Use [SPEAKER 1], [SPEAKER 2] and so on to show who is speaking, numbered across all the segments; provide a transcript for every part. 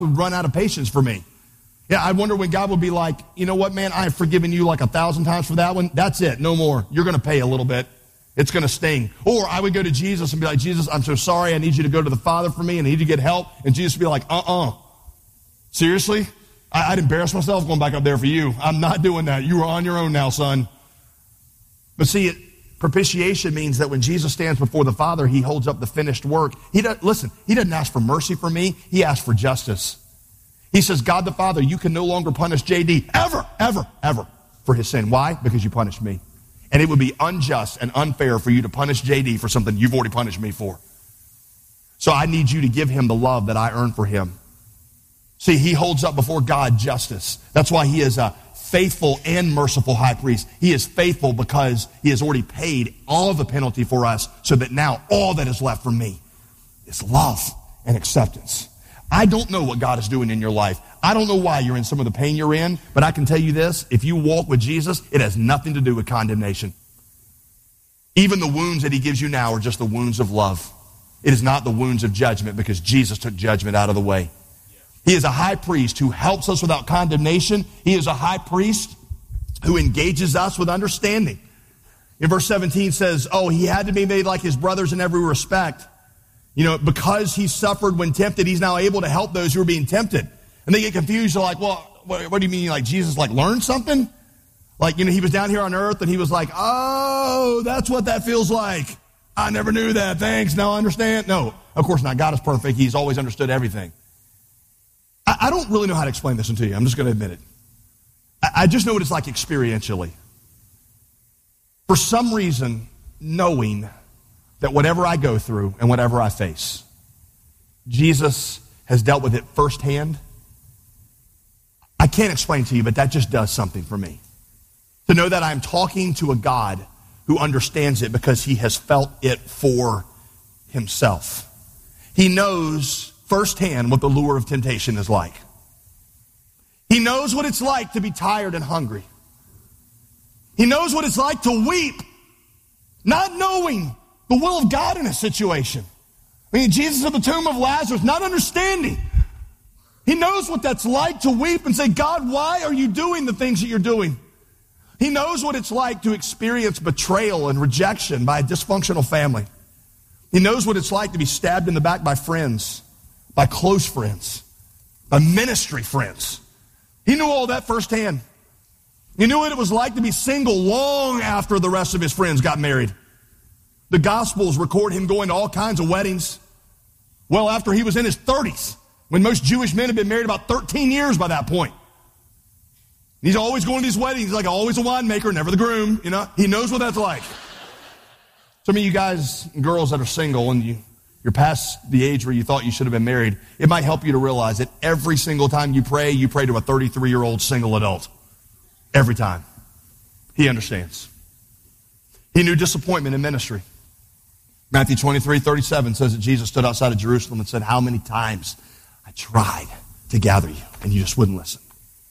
[SPEAKER 1] would run out of patience for me. Yeah, I wonder when God would be like, you know what, man, I have forgiven you like 1,000 times for that one. That's it, no more. You're going to pay a little bit. It's going to sting. Or I would go to Jesus and be like, Jesus, I'm so sorry. I need you to go to the Father for me, and I need you to get help. And Jesus would be like, seriously? I'd embarrass myself going back up there for you. I'm not doing that. You are on your own now, son. But see, propitiation means that when Jesus stands before the Father, he holds up the finished work. He doesn't ask for mercy for me. He asks for justice. He says, God the Father, you can no longer punish JD ever for his sin. Why? Because you punished me. And it would be unjust and unfair for you to punish JD for something you've already punished me for. So I need you to give him the love that I earned for him. See, he holds up before God justice. That's why he is a faithful and merciful high priest. He is faithful because he has already paid all of the penalty for us, so that now all that is left for me is love and acceptance. I don't know what God is doing in your life. I don't know why you're in some of the pain you're in, but I can tell you this, if you walk with Jesus, it has nothing to do with condemnation. Even the wounds that he gives you now are just the wounds of love. It is not the wounds of judgment, because Jesus took judgment out of the way. He is a high priest who helps us without condemnation. He is a high priest who engages us with understanding. In verse 17 says, he had to be made like his brothers in every respect. You know, because he suffered when tempted, he's now able to help those who are being tempted. And they get confused. They're like, well, what do you mean? Like Jesus learned something? Like, he was down here on earth and he was like, oh, that's what that feels like. I never knew that. Thanks. Now I understand. No, of course not. God is perfect. He's always understood everything. I don't really know how to explain this to you. I'm just going to admit it. I just know what it's like experientially. For some reason, knowing that whatever I go through and whatever I face, Jesus has dealt with it firsthand. I can't explain to you, but that just does something for me. To know that I'm talking to a God who understands it because he has felt it for himself. He knows firsthand what the lure of temptation is like. He knows what it's like to be tired and hungry. He knows what it's like to weep, not knowing the will of God in a situation. I mean, Jesus at the tomb of Lazarus, not understanding. He knows what that's like to weep and say, God, why are you doing the things that you're doing? He knows what it's like to experience betrayal and rejection by a dysfunctional family. He knows what it's like to be stabbed in the back by friends, by close friends, by ministry friends. He knew all that firsthand. He knew what it was like to be single long after the rest of his friends got married. The Gospels record him going to all kinds of weddings well after he was in his 30s, when most Jewish men had been married about 13 years by that point. He's always going to these weddings. He's like always a winemaker, never the groom. He knows what that's like. Some of you guys and girls that are single and you're past the age where you thought you should have been married, it might help you to realize that every single time you pray to a 33-year-old single adult. Every time. He understands. He knew disappointment in ministry. Matthew 23:37 says that Jesus stood outside of Jerusalem and said, how many times I tried to gather you and you just wouldn't listen.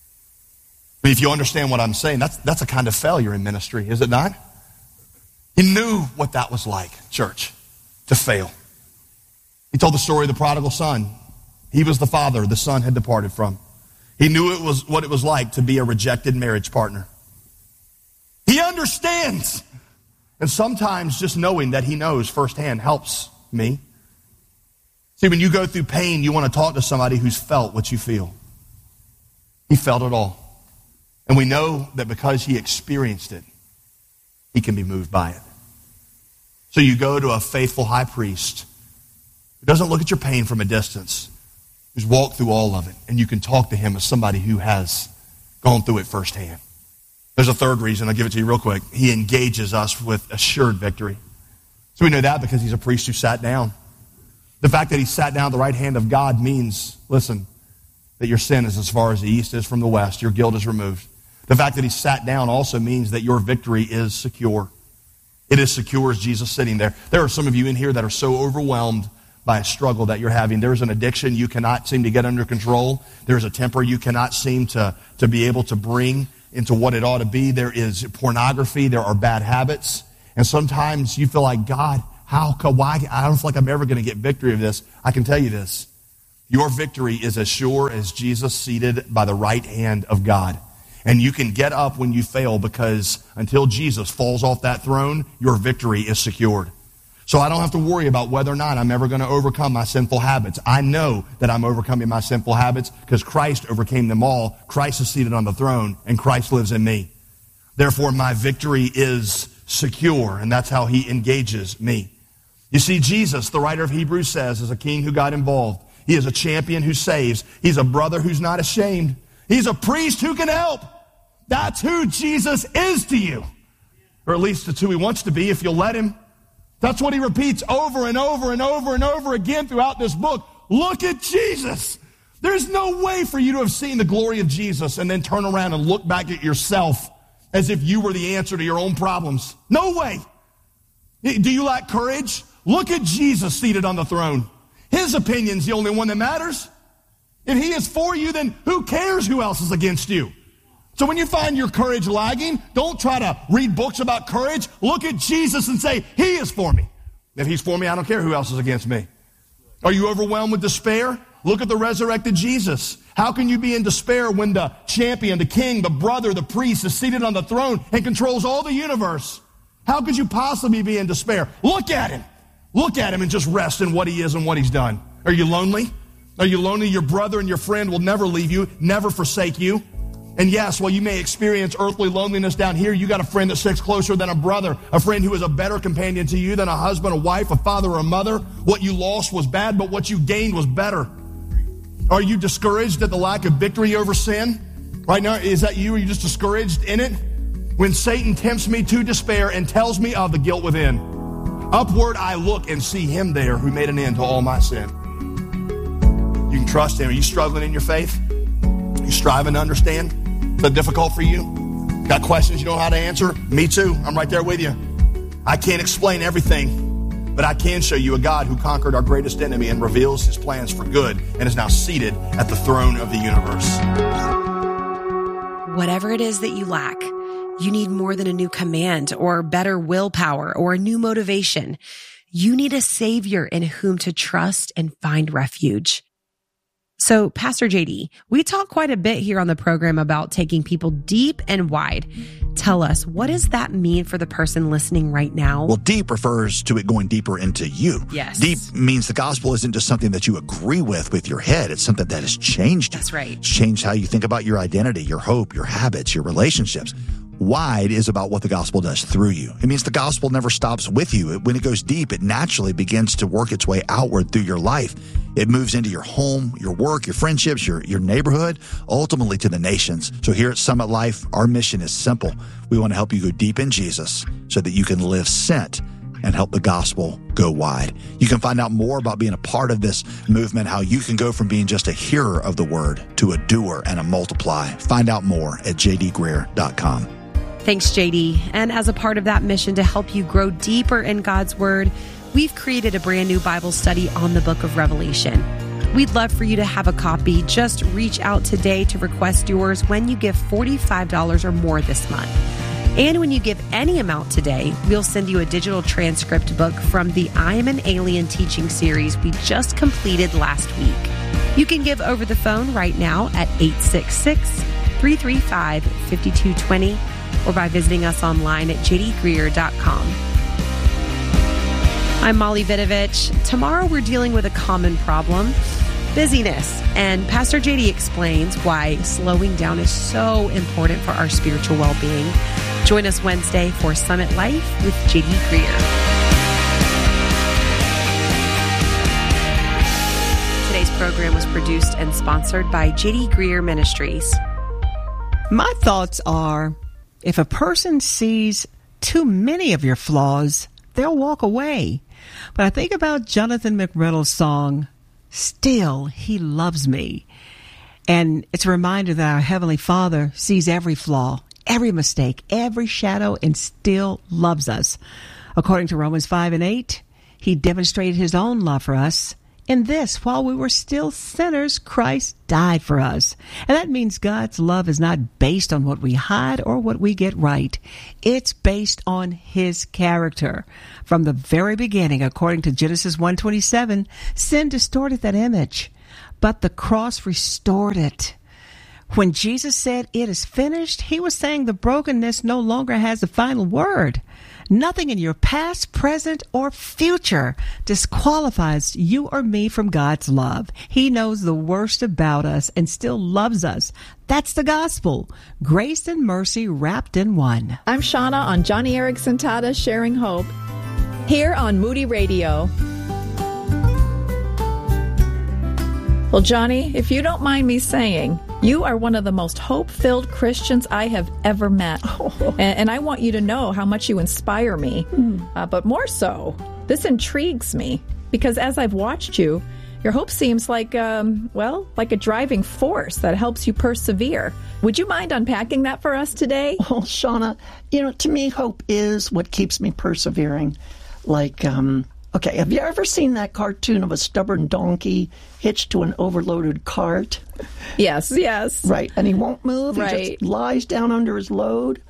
[SPEAKER 1] I mean, if you understand what I'm saying, that's a kind of failure in ministry, is it not? He knew what that was like, church, to fail. He told the story of the prodigal son. He was the father the son had departed from. He knew what it was like to be a rejected marriage partner. He understands. And sometimes just knowing that he knows firsthand helps me. See, when you go through pain, you want to talk to somebody who's felt what you feel. He felt it all. And we know that because he experienced it, he can be moved by it. So you go to a faithful high priest who doesn't look at your pain from a distance, who's walked through all of it, and you can talk to him as somebody who has gone through it firsthand. There's a third reason, I'll give it to you real quick. He engages us with assured victory. So we know that because he's a priest who sat down. The fact that he sat down at the right hand of God means, listen, that your sin is as far as the east is from the west. Your guilt is removed. The fact that he sat down also means that your victory is secure. It is secure as Jesus sitting there. There are some of you in here that are so overwhelmed by a struggle that you're having. There's an addiction you cannot seem to get under control. There's a temper you cannot seem to be able to bring into what it ought to be. There is pornography. There are bad habits. And sometimes you feel like, God, why? I don't feel like I'm ever going to get victory of this. I can tell you this. Your victory is as sure as Jesus seated by the right hand of God. And you can get up when you fail, because until Jesus falls off that throne, your victory is secured. So I don't have to worry about whether or not I'm ever going to overcome my sinful habits. I know that I'm overcoming my sinful habits because Christ overcame them all. Christ is seated on the throne, and Christ lives in me. Therefore, my victory is secure, and that's how he engages me. You see, Jesus, the writer of Hebrews says, is a king who got involved. He is a champion who saves. He's a brother who's not ashamed. He's a priest who can help. That's who Jesus is to you. Or at least it's who he wants to be if you'll let him. That's what he repeats over and over and over and over again throughout this book. Look at Jesus. There's no way for you to have seen the glory of Jesus and then turn around and look back at yourself as if you were the answer to your own problems. No way. Do you lack courage? Look at Jesus seated on the throne. His opinion's the only one that matters. If he is for you, then who cares who else is against you? So when you find your courage lagging, don't try to read books about courage. Look at Jesus and say, he is for me. If he's for me, I don't care who else is against me. Are you overwhelmed with despair? Look at the resurrected Jesus. How can you be in despair when the champion, the king, the brother, the priest is seated on the throne and controls all the universe? How could you possibly be in despair? Look at him. Look at him and just rest in what he is and what he's done. Are you lonely? Are you lonely? Your brother and your friend will never leave you, never forsake you. And yes, while you may experience earthly loneliness down here, you got a friend that sticks closer than a brother, a friend who is a better companion to you than a husband, a wife, a father, or a mother. What you lost was bad, but what you gained was better. Are you discouraged at the lack of victory over sin? Right now, is that you? Are you just discouraged in it? When Satan tempts me to despair and tells me of the guilt within, upward I look and see him there who made an end to all my sin. You can trust him. Are you struggling in your faith? Are you striving to understand? Is that difficult for you? Got questions you don't know how to answer? Me too. I'm right there with you. I can't explain everything, but I can show you a God who conquered our greatest enemy and reveals his plans for good and is now seated at the throne of the universe.
[SPEAKER 2] Whatever it is that you lack, you need more than a new command or better willpower or a new motivation. You need a Savior in whom to trust and find refuge. So, Pastor JD, we talk quite a bit here on the program about taking people deep and wide. Tell us, what does that mean for the person listening right now?
[SPEAKER 3] Well, deep refers to it going deeper into you.
[SPEAKER 2] Yes.
[SPEAKER 3] Deep means the gospel isn't just something that you agree with your head. It's something that has changed you.
[SPEAKER 2] That's right.
[SPEAKER 3] It's changed how you think about your identity, your hope, your habits, your relationships. Wide is about what the gospel does through you. It means the gospel never stops with you. When it goes deep, it naturally begins to work its way outward through your life. It moves into your home, your work, your friendships, your neighborhood, ultimately to the nations. So here at Summit Life, our mission is simple. We want to help you go deep in Jesus so that you can live sent and help the gospel go wide. You can find out more about being a part of this movement, how you can go from being just a hearer of the word to a doer and a multiply. Find out more at jdgreer.com.
[SPEAKER 2] Thanks, JD. And as a part of that mission to help you grow deeper in God's Word, we've created a brand new Bible study on the book of Revelation. We'd love for you to have a copy. Just reach out today to request yours when you give $45 or more this month. And when you give any amount today, we'll send you a digital transcript book from the I Am an Alien teaching series we just completed last week. You can give over the phone right now at 866-335-5220 or by visiting us online at jdgreer.com. I'm Molly Vidovich. Tomorrow we're dealing with a common problem, busyness. And Pastor JD explains why slowing down is so important for our spiritual well-being. Join us Wednesday for Summit Life with JD Greer. Today's program was produced and sponsored by JD Greer Ministries.
[SPEAKER 4] My thoughts are, if a person sees too many of your flaws, they'll walk away. But I think about Jonathan McReynolds' song, Still He Loves Me. And it's a reminder that our Heavenly Father sees every flaw, every mistake, every shadow, and still loves us. According to Romans 5:8, He demonstrated His own love for us. In this, while we were still sinners, Christ died for us. And that means God's love is not based on what we hide or what we get right. It's based on His character. From the very beginning, according to Genesis 1:27, sin distorted that image. but the cross restored it. When Jesus said, "It is finished," he was saying the brokenness no longer has the final word. Nothing in your past, present, or future disqualifies you or me from God's love. He knows the worst about us and still loves us. That's the gospel. Grace and mercy wrapped in one.
[SPEAKER 5] I'm Shauna on Joni Eareckson Tada Sharing Hope here on Moody Radio. Well, Johnny, if you don't mind me saying, you are one of the most hope-filled Christians I have ever met. Oh. And I want you to know how much you inspire me. But more so, this intrigues me because as I've watched you, your hope seems like, like a driving force that helps you persevere. Would you mind unpacking that for us today?
[SPEAKER 6] Well, Shauna, to me, hope is what keeps me persevering. Okay, have you ever seen that cartoon of a stubborn donkey hitched to an overloaded cart?
[SPEAKER 5] Yes.
[SPEAKER 6] Right, and he won't move.
[SPEAKER 5] Right.
[SPEAKER 6] He just lies down under his load.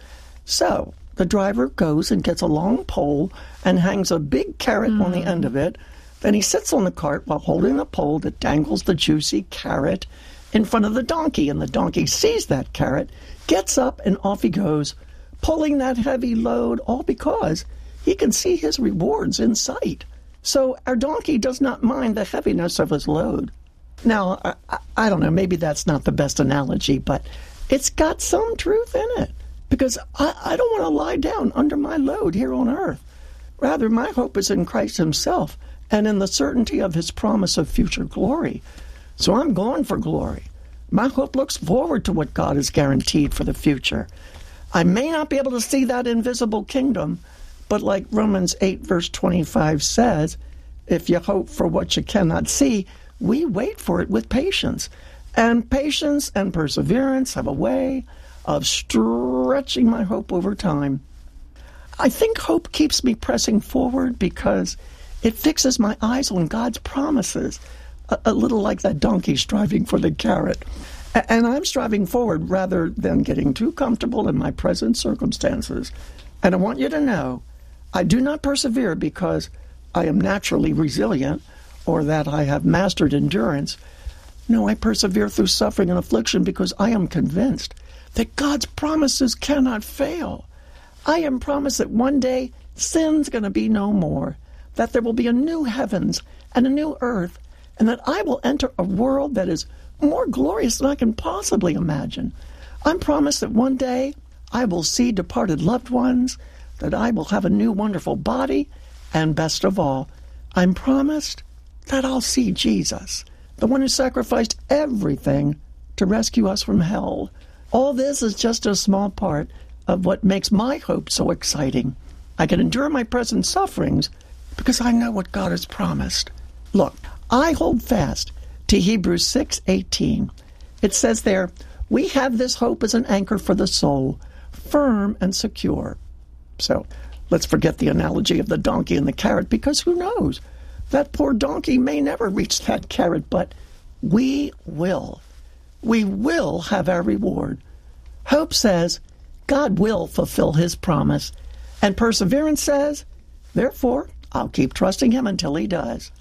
[SPEAKER 6] So the driver goes and gets a long pole and hangs a big carrot on the end of it. Then he sits on the cart while holding a pole that dangles the juicy carrot in front of the donkey. And the donkey sees that carrot, gets up, and off he goes, pulling that heavy load, all because he can see his rewards in sight. So our donkey does not mind the heaviness of his load. Now, I don't know, maybe that's not the best analogy, but it's got some truth in it. Because I don't want to lie down under my load here on earth. Rather, my hope is in Christ himself and in the certainty of his promise of future glory. So I'm going for glory. My hope looks forward to what God has guaranteed for the future. I may not be able to see that invisible kingdom, but like Romans 8, verse 25 says, if you hope for what you cannot see, we wait for it with patience. And patience and perseverance have a way of stretching my hope over time. I think hope keeps me pressing forward because it fixes my eyes on God's promises, a little like that donkey striving for the carrot. And I'm striving forward rather than getting too comfortable in my present circumstances. And I want you to know, I do not persevere because I am naturally resilient or that I have mastered endurance. No, I persevere through suffering and affliction because I am convinced that God's promises cannot fail. I am promised that one day sin's going to be no more, that there will be a new heavens and a new earth, and that I will enter a world that is more glorious than I can possibly imagine. I'm promised that one day I will see departed loved ones, that I will have a new wonderful body, and best of all, I'm promised that I'll see Jesus, the one who sacrificed everything to rescue us from hell. All this is just a small part of what makes my hope so exciting. I can endure my present sufferings because I know what God has promised. Look, I hold fast to Hebrews 6:18. It says there, we have this hope as an anchor for the soul, firm and secure. So let's forget the analogy of the donkey and the carrot, because who knows? That poor donkey may never reach that carrot, but we will. We will have our reward. Hope says God will fulfill his promise, and perseverance says, therefore, I'll keep trusting him until he does.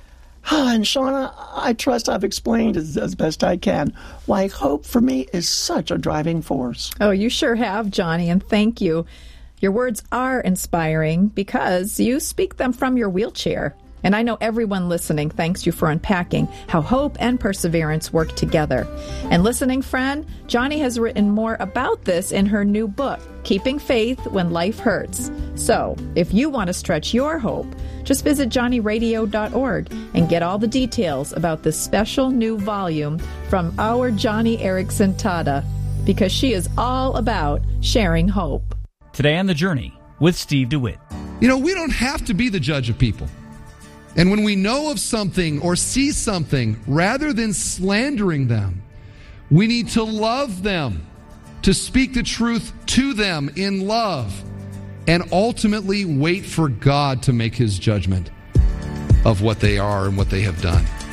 [SPEAKER 6] And Shauna, I trust I've explained as best I can why hope for me is such a driving force.
[SPEAKER 5] Oh, you sure have, Johnny, and thank you. Your words are inspiring because you speak them from your wheelchair. And I know everyone listening thanks you for unpacking how hope and perseverance work together. And listening friend, Johnny has written more about this in her new book, Keeping Faith When Life Hurts. So, if you want to stretch your hope, just visit johnnyradio.org and get all the details about this special new volume from our Joni Eareckson Tada, because she is all about sharing hope.
[SPEAKER 7] Today on The Journey with Steve DeWitt.
[SPEAKER 8] We don't have to be the judge of people. And when we know of something or see something, rather than slandering them, we need to love them, to speak the truth to them in love, and ultimately wait for God to make his judgment of what they are and what they have done.